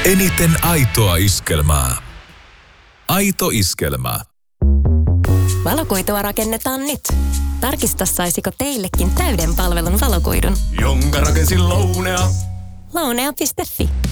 Eniten aitoa iskelmää. Aito iskelmä. Valokuitua rakennetaan nyt. Tarkista, saisiko teillekin täyden palvelun valokuidun. Jonka rakensin Lounea. Lounea.fi